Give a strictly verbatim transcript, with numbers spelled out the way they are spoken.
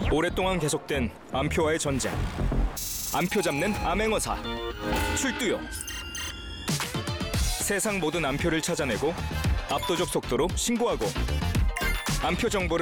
오랫동안 계속된 암표와의 전쟁. 암표 잡는 암행어사 출두요. 세상 모든 암표를 찾아내고 압도적 속도로 신고하고 암표 정보를